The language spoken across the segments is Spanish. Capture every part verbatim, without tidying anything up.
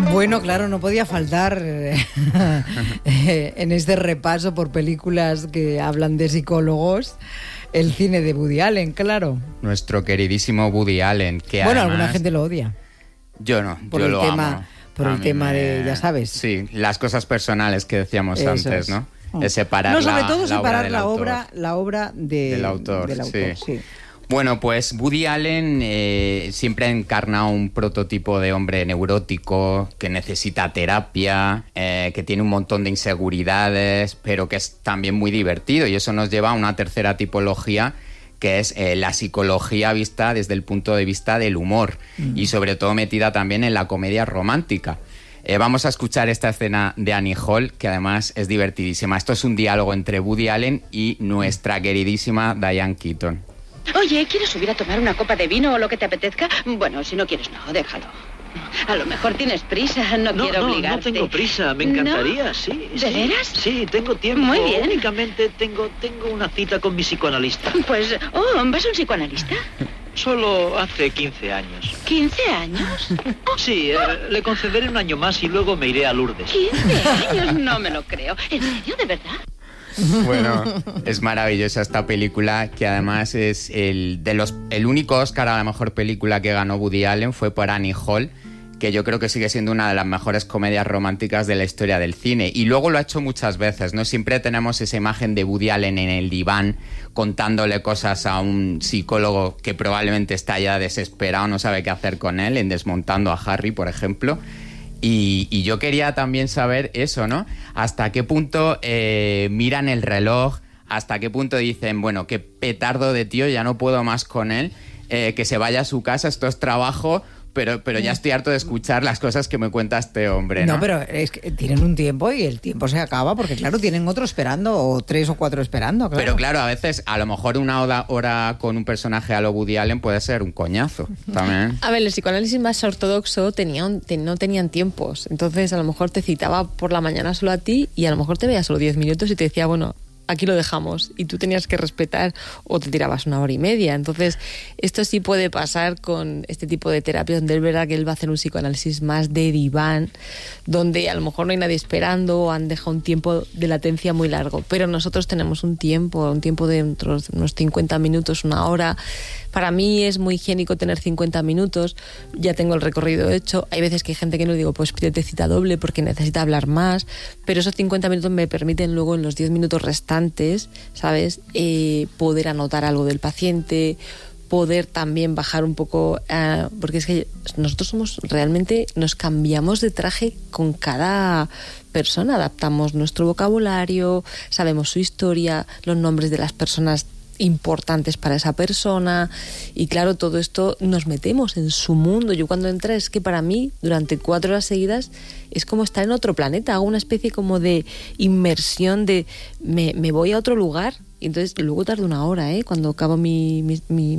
Bueno, claro, no podía faltar eh, en este repaso por películas que hablan de psicólogos, el cine de Woody Allen, claro. Nuestro queridísimo Woody Allen, que bueno, además... alguna gente lo odia. Yo no, por yo el lo tema, amo. Por A el mí tema me... de, ya sabes. Sí, las cosas personales que decíamos Eso antes, es. ¿no? Es separar no, sobre la, todo la separar obra la autor. obra, la obra de, del autor. del autor sí. sí. Bueno, pues Woody Allen eh, siempre ha encarnado un prototipo de hombre neurótico que necesita terapia, eh, que tiene un montón de inseguridades, pero que es también muy divertido, y eso nos lleva a una tercera tipología, que es eh, la psicología vista desde el punto de vista del humor, mm. y sobre todo metida también en la comedia romántica. Eh, vamos a escuchar esta escena de Annie Hall, que además es divertidísima. Esto es un diálogo entre Woody Allen y nuestra queridísima Diane Keaton. Oye, ¿quieres subir a tomar una copa de vino o lo que te apetezca? Bueno, si no quieres, no, déjalo. A lo mejor tienes prisa, no, no quiero no, obligarte. No tengo prisa, me encantaría, ¿No? sí. ¿De sí, veras? Sí, tengo tiempo. Muy bien. Únicamente tengo, tengo una cita con mi psicoanalista. Pues, oh, ¿vas a un psicoanalista? Solo hace quince años. ¿quince años? Sí, eh, le concederé un año más y luego me iré a Lourdes. ¿quince años? No me lo creo. ¿En serio, de verdad? Bueno, es maravillosa esta película, que además es el de los el único Oscar a la mejor película que ganó Woody Allen fue por Annie Hall, que yo creo que sigue siendo una de las mejores comedias románticas de la historia del cine. Y luego lo ha hecho muchas veces, ¿no? Siempre tenemos esa imagen de Woody Allen en el diván contándole cosas a un psicólogo que probablemente está ya desesperado, no sabe qué hacer con él, en Desmontando a Harry, por ejemplo. Y, y yo quería también saber eso, ¿no? Hasta qué punto eh, miran el reloj, hasta qué punto dicen, bueno, qué petardo de tío, ya no puedo más con él, eh, que se vaya a su casa, esto es trabajo, pero, pero ya estoy harto de escuchar las cosas que me cuenta este hombre, ¿no? No, pero es que tienen un tiempo y el tiempo se acaba porque, claro, tienen otro esperando o tres o cuatro esperando, claro. Pero claro, a veces, a lo mejor una hora, hora con un personaje a lo Woody Allen puede ser un coñazo también. A ver, el psicoanálisis más ortodoxo tenía un, te, no tenían tiempos. Entonces, a lo mejor te citaba por la mañana solo a ti y a lo mejor te veía solo diez minutos y te decía, bueno, aquí lo dejamos, y tú tenías que respetar o te tirabas una hora y media. Entonces, esto sí puede pasar con este tipo de terapia, donde es verdad que él va a hacer un psicoanálisis más de diván, donde a lo mejor no hay nadie esperando o han dejado un tiempo de latencia muy largo. Pero nosotros tenemos un tiempo, un tiempo de unos, unos cincuenta minutos, una hora. Para mí es muy higiénico tener cincuenta minutos, ya tengo el recorrido hecho. Hay veces que hay gente que no digo, pues pídete cita doble porque necesita hablar más, pero esos cincuenta minutos me permiten luego en los diez minutos restantes, ¿sabes? Eh, poder anotar algo del paciente, poder también bajar un poco, uh, porque es que nosotros somos realmente, nos cambiamos de traje con cada persona, adaptamos nuestro vocabulario, sabemos su historia, los nombres de las personas importantes para esa persona, y claro, todo esto nos metemos en su mundo. Yo cuando entré, es que para mí durante cuatro horas seguidas es como estar en otro planeta, hago una especie como de inmersión, de me, me voy a otro lugar, y entonces luego tardo una hora, ¿eh? Cuando acabo mi, mi, mi,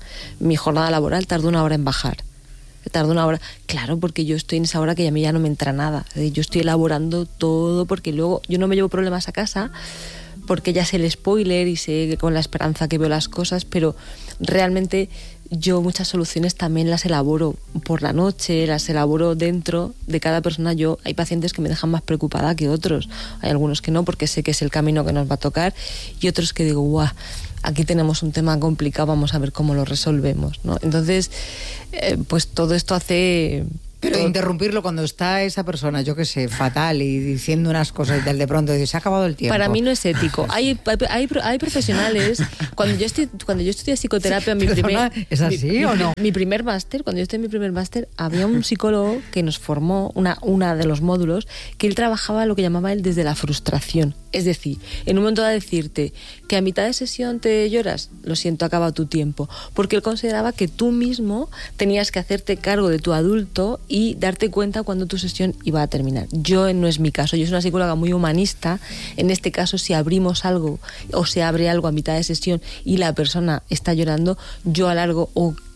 mi jornada laboral tardo una hora en bajar. Tardo una hora, claro, porque yo estoy en esa hora que a mí ya no me entra nada. Yo estoy elaborando todo, porque luego yo no me llevo problemas a casa, porque ya sé el spoiler y sé con la esperanza que veo las cosas, pero realmente yo muchas soluciones también las elaboro por la noche, las elaboro dentro de cada persona. Yo hay pacientes que me dejan más preocupada que otros, hay algunos que no, porque sé que es el camino que nos va a tocar, y otros que digo, guau, aquí tenemos un tema complicado, vamos a ver cómo lo resolvemos, ¿no? Entonces, eh, pues todo esto hace... Pero interrumpirlo cuando está esa persona, yo qué sé, fatal y diciendo unas cosas y tal, de pronto dice, se ha acabado el tiempo. Para mí no es ético. Hay, hay, hay profesionales, cuando yo estoy, cuando yo estudié psicoterapia, mi Perdona, primer, ¿es así mi, o no? Mi, mi primer máster, cuando yo estudié mi primer máster, había un psicólogo que nos formó, una, una de los módulos, que él trabajaba lo que llamaba él desde la frustración. Es decir, en un momento de decirte que a mitad de sesión te lloras, lo siento, acaba tu tiempo. Porque él consideraba que tú mismo tenías que hacerte cargo de tu adulto y darte cuenta cuando tu sesión iba a terminar. Yo no es mi caso, yo soy una psicóloga muy humanista. En este caso, si abrimos algo o se abre algo a mitad de sesión y la persona está llorando, yo alargo o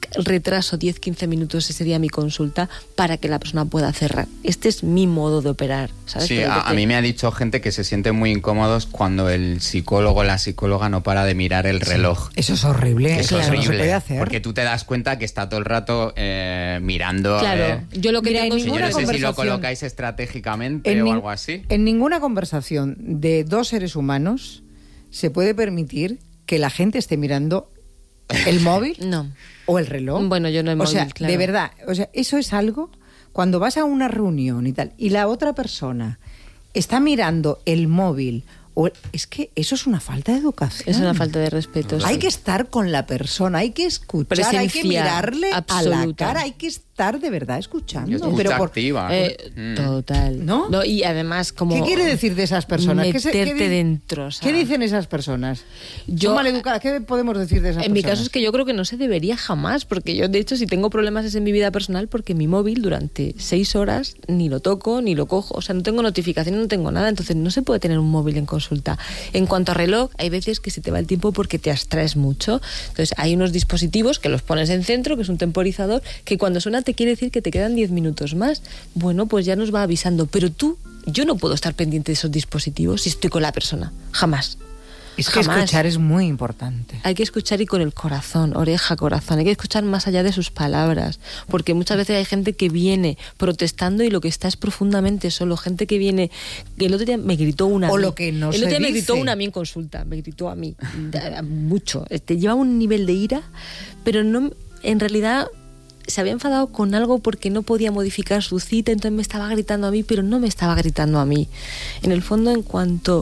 retraso diez a quince minutos ese día mi consulta para que la persona pueda cerrar. Este es mi modo de operar, ¿sabes? Sí, a, te... a mí me ha dicho gente que se siente muy incómodos cuando el psicólogo o la psicóloga no para de mirar el reloj. Sí, eso es horrible. Eso claro, es horrible, no se puede hacer. porque tú te das cuenta que está todo el rato eh, mirando. Claro, a ver. yo lo que Mira, tengo en Sí, yo ninguna no sé si lo conversación- colocáis estratégicamente En o nin- algo así. En ninguna conversación de dos seres humanos se puede permitir que la gente esté mirando el móvil No. o el reloj. Bueno, yo no el O sea, móvil, claro. de verdad, o sea, eso es algo cuando vas a una reunión y tal y la otra persona está mirando el móvil o es que eso es una falta de educación. Es una falta de respeto. Hay sí. que estar con la persona, hay que escuchar, hay que Presencia mirarle a la absoluta. cara, hay que estar de verdad escuchando. Escucha pero por- activa. Eh, Mm. Total. ¿No? Y además como... ¿Qué quiere decir de esas personas? ¿Qué se- qué Meterte di- dentro. o sea, ¿Qué dicen esas personas? Yo- ¿Son maleducadas? ¿Qué podemos decir de esas En mi personas? caso es que yo creo que no se debería jamás, porque yo de hecho si tengo problemas es en mi vida personal porque mi móvil durante seis horas ni lo toco ni lo cojo, o sea, no tengo notificaciones, no tengo nada, entonces no se puede tener un móvil en consulta. En cuanto a reloj, hay veces que se te va el tiempo porque te abstraes mucho, entonces hay unos dispositivos que los pones en centro, que es un temporizador, que cuando suena te quiere decir que te quedan diez minutos más, bueno, pues ya nos va avisando, pero tú, yo no puedo estar pendiente de esos dispositivos si estoy con la persona, jamás. Es que Jamás. escuchar es muy importante. Hay que escuchar y con el corazón, oreja, corazón. Hay que escuchar más allá de sus palabras. Porque muchas veces hay gente que viene protestando y lo que está es profundamente solo. Gente que viene... El otro día me gritó una... a O mí. lo que no El se otro día me dice. gritó una a mí en consulta. Me gritó a mí. da- Mucho. Este, llevaba un nivel de ira, pero no... En realidad... se había enfadado con algo porque no podía modificar su cita, entonces me estaba gritando a mí, pero no me estaba gritando a mí. En el fondo, en cuanto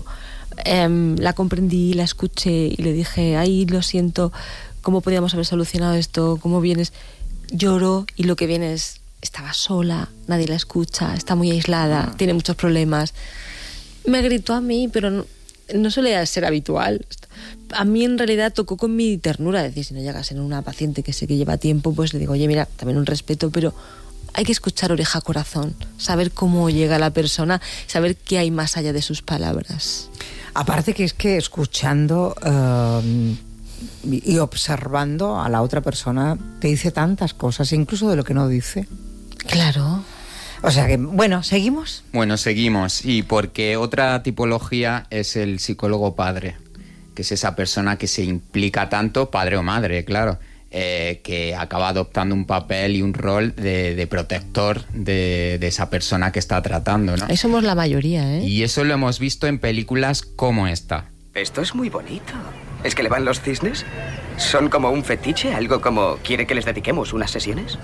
em, la comprendí, la escuché y le dije, ay, lo siento, ¿cómo podíamos haber solucionado esto? ¿Cómo vienes? Lloró y lo que viene es, estaba sola, nadie la escucha, está muy aislada, tiene muchos problemas. Me gritó a mí, pero no, no suele ser habitual. A mí en realidad tocó con mi ternura, es decir, si no llegas en una paciente que sé que lleva tiempo, pues le digo, oye, mira, también un respeto, pero hay que escuchar oreja corazón, saber cómo llega la persona, saber qué hay más allá de sus palabras. Aparte que es que escuchando eh, y observando a la otra persona te dice tantas cosas, incluso de lo que no dice. Claro. O sea que, bueno, ¿seguimos? Bueno, seguimos. Y porque otra tipología es el psicólogo padre, que es esa persona que se implica tanto, padre o madre, claro, eh, que acaba adoptando un papel y un rol de, de protector de, de esa persona que está tratando, ¿no? Ahí somos la mayoría, ¿eh? Y eso lo hemos visto en películas como esta. Esto es muy bonito. ¿Es que le van los cisnes? ¿Son como un fetiche? ¿Algo como quiere que les dediquemos unas sesiones?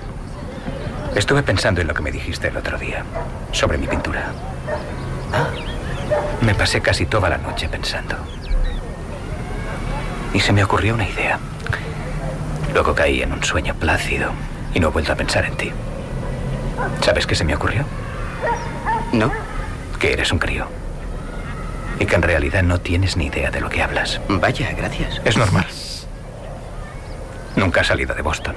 Estuve pensando en lo que me dijiste el otro día, sobre mi pintura. Ah, Me pasé casi toda la noche pensando. Y se me ocurrió una idea. Luego caí en un sueño plácido y no he vuelto a pensar en ti. ¿Sabes qué se me ocurrió? ¿no? Que eres un crío. Y que en realidad no tienes ni idea de lo que hablas. Vaya, gracias. Es normal. Nunca has salido de Boston.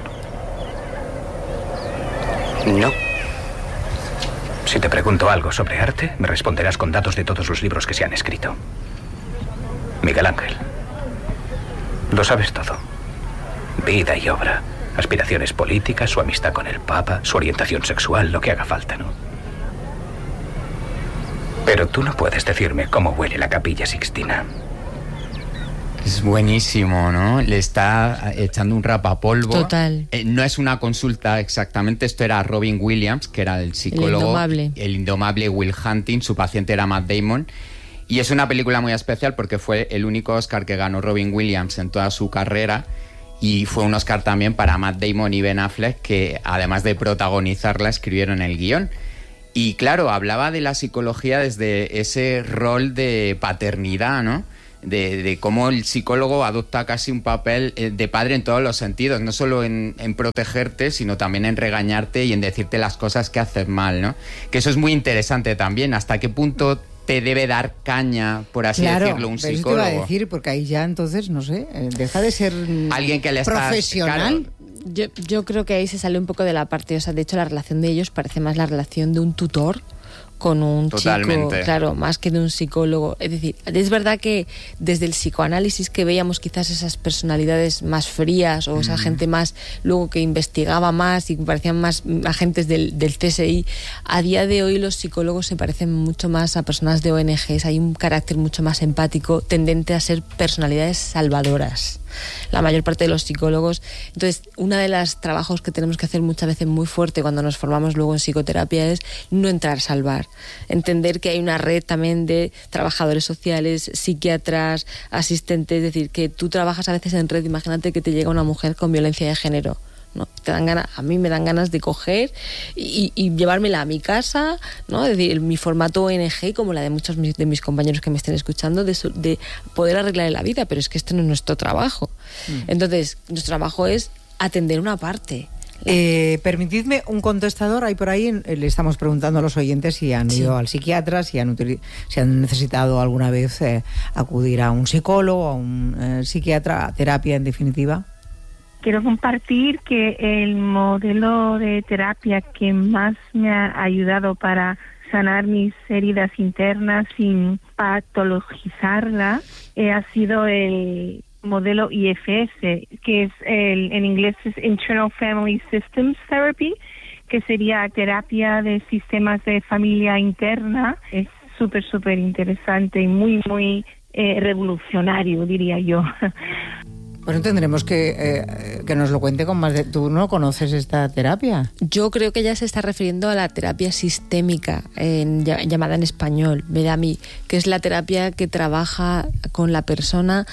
No. Si te pregunto algo sobre arte, me responderás con datos de todos los libros que se han escrito. Miguel Ángel. Lo sabes todo. Vida y obra, aspiraciones políticas, su amistad con el Papa, su orientación sexual, lo que haga falta, ¿no? Pero tú no puedes decirme cómo huele la Capilla Sixtina. Es buenísimo, ¿no? Le está echando un rapapolvo. Total. Eh, no es una consulta exactamente, esto era Robin Williams, que era el psicólogo. El indomable. El indomable Will Hunting, su paciente era Matt Damon. Y es una película muy especial porque fue el único Oscar que ganó Robin Williams en toda su carrera. Y fue un Oscar también para Matt Damon y Ben Affleck, que además de protagonizarla, escribieron el guión. Y claro, hablaba de la psicología desde ese rol de paternidad, ¿no? De, de cómo el psicólogo adopta casi un papel de padre en todos los sentidos, no solo en, en protegerte, sino también en regañarte y en decirte las cosas que haces mal, ¿no? Que eso es muy interesante también, hasta qué punto te debe dar caña, por así Claro, decirlo, un pero eso psicólogo. te iba a decir, porque ahí ya entonces, no sé, eh, deja de ser Alguien que le estás- profesional. claro. Yo, yo creo que ahí se sale un poco de la parte, o sea, de hecho la relación de ellos parece más la relación de un tutor con un Totalmente. chico, claro, más que de un psicólogo. Es decir, es verdad que desde el psicoanálisis que veíamos quizás esas personalidades más frías o esa mm. gente más, luego que investigaba más y parecían más agentes del, del C S I, a día de hoy los psicólogos se parecen mucho más a personas de O N Ges, hay un carácter mucho más empático, tendente a ser personalidades salvadoras. La mayor parte de los psicólogos. Entonces, uno de los trabajos que tenemos que hacer muchas veces muy fuerte cuando nos formamos luego en psicoterapia es no entrar a salvar. Entender que hay una red también de trabajadores sociales, psiquiatras, asistentes, es decir, que tú trabajas a veces en red. Imagínate que te llega una mujer con violencia de género. ¿No? Te dan ganas, a mí me dan ganas de coger y, y llevármela a mi casa, ¿no? Es decir, mi formato O N G, como la de muchos de mis compañeros que me estén escuchando, de, de poder arreglar la vida, pero es que este no es nuestro trabajo. Mm. Entonces, nuestro trabajo es atender una parte. Eh, permitidme un contestador, hay por ahí, en, le estamos preguntando a los oyentes si han sí. ido al psiquiatra, si han, si han necesitado alguna vez eh, acudir a un psicólogo, a un eh, psiquiatra, a terapia en definitiva. Quiero compartir que el modelo de terapia que más me ha ayudado para sanar mis heridas internas sin patologizarlas eh, ha sido el modelo I F S, que es el, en inglés es Internal Family Systems Therapy, que sería terapia de sistemas de familia interna. Es súper, súper interesante y muy, muy eh, revolucionario, diría yo. Bueno, tendremos que, eh, que nos lo cuente con más de... ¿Tú no conoces esta terapia? Yo creo que ella se está refiriendo a la terapia sistémica, en, llamada en español, B D A M I, que es la terapia que trabaja con la persona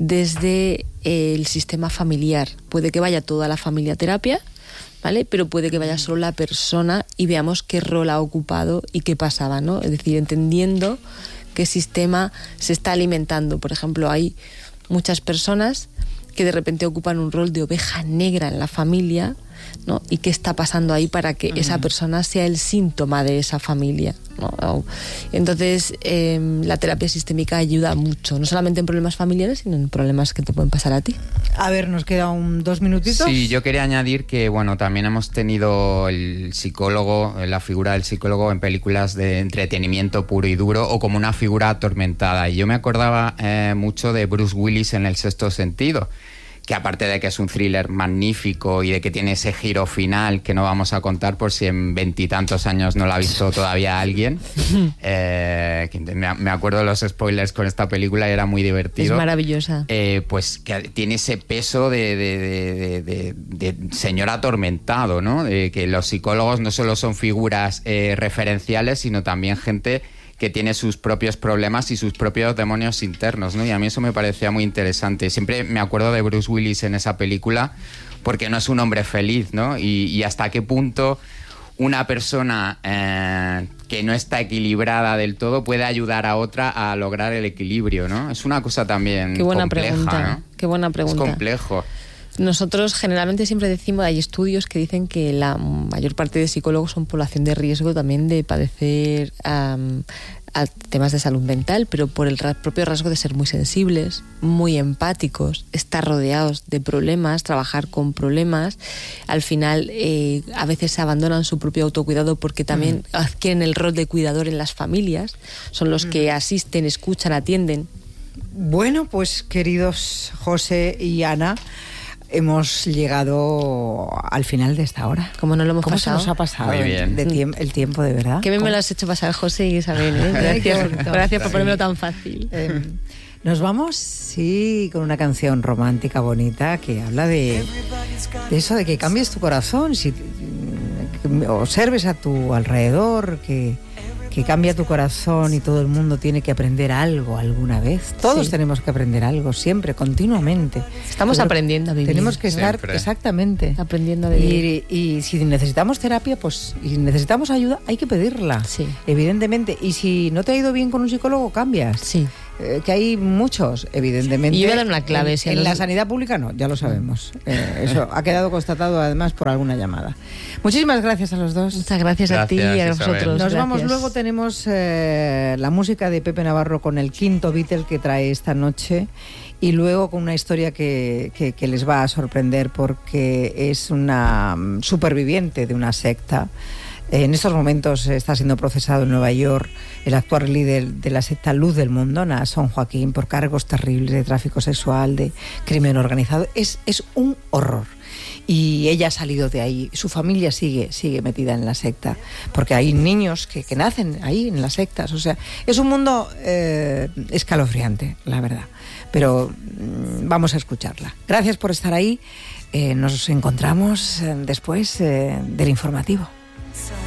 desde el sistema familiar. Puede que vaya toda la familia a terapia, ¿vale? Pero puede que vaya solo la persona y veamos qué rol ha ocupado y qué pasaba, ¿no? Es decir, entendiendo qué sistema se está alimentando. Por ejemplo, hay muchas personas que de repente ocupan un rol de oveja negra en la familia, ¿no? Y qué está pasando ahí para que uh-huh. esa persona sea el síntoma de esa familia, ¿no? Entonces, eh, la terapia sistémica ayuda mucho, no solamente en problemas familiares, sino en problemas que te pueden pasar a ti. A ver, nos queda un dos minutitos. Sí, yo quería añadir que, bueno, también hemos tenido el psicólogo, la figura del psicólogo en películas de entretenimiento puro y duro o como una figura atormentada. Y yo me acordaba eh, mucho de Bruce Willis en El Sexto Sentido, que aparte de que es un thriller magnífico y de que tiene ese giro final que no vamos a contar por si en veintitantos años no la ha visto todavía alguien, eh, me, me acuerdo de los spoilers con esta película y era muy divertido. Es maravillosa. Eh, pues que tiene ese peso de, de, de, de, de, de señor atormentado, ¿no? De que los psicólogos no solo son figuras eh, referenciales, sino también gente que tiene sus propios problemas y sus propios demonios internos, ¿no? Y a mí eso me parecía muy interesante. Siempre me acuerdo de Bruce Willis en esa película porque no es un hombre feliz, ¿no? Y, y hasta qué punto una persona eh, que no está equilibrada del todo puede ayudar a otra a lograr el equilibrio, ¿no? Es una cosa también Qué buena compleja, pregunta, ¿no? Qué buena pregunta. Es complejo. Nosotros generalmente siempre decimos, hay estudios que dicen que la mayor parte de psicólogos son población de riesgo también de padecer um, a temas de salud mental, pero por el propio rasgo de ser muy sensibles, muy empáticos, estar rodeados de problemas, trabajar con problemas, al final eh, a veces se abandonan su propio autocuidado porque también mm. adquieren el rol de cuidador en las familias, son los mm. que asisten, escuchan, atienden. Bueno, pues queridos José y Ana, hemos llegado al final de esta hora. ¿Cómo no lo hemos ¿Cómo pasado? se nos ha pasado Muy bien. De tiemp- el tiempo, de verdad? Qué bien ¿Cómo? me lo has hecho pasar, José y Isabel, ¿eh? Gracias, gracias por ponérmelo tan fácil. Eh, nos vamos, sí, con una canción romántica bonita que habla de, de eso, de que cambies tu corazón, si que observes a tu alrededor, que... que cambia tu corazón y todo el mundo tiene que aprender algo alguna vez. Todos sí. tenemos que aprender algo, siempre, continuamente. Estamos Pero aprendiendo a vivir. Tenemos que estar siempre. exactamente aprendiendo a vivir. Y, y si necesitamos terapia, pues y necesitamos ayuda, hay que pedirla, sí. evidentemente. Y si no te ha ido bien con un psicólogo, cambias. Sí. Eh, que hay muchos, evidentemente. Y yo voy a dar una clave. En, si en los... la sanidad pública no, ya lo sabemos. Eh, eso ha quedado constatado además por alguna llamada. Muchísimas gracias a los dos. Muchas gracias, gracias a ti y a vosotros. Nos gracias. vamos luego, tenemos eh, la música de Pepe Navarro con el quinto Beatle que trae esta noche. Y luego con una historia que, que, que les va a sorprender porque es una superviviente de una secta En estos momentos está siendo procesado en Nueva York el actual líder de la secta Luz del Mundo, Naasón Joaquín, por cargos terribles de tráfico sexual, de crimen organizado. Es, es un horror. Y ella ha salido de ahí. Su familia sigue, sigue metida en la secta, porque hay niños que, que nacen ahí en las sectas. O sea, es un mundo eh, escalofriante, la verdad. Pero mm, vamos a escucharla. Gracias por estar ahí. Eh, nos encontramos eh, después eh, del informativo. So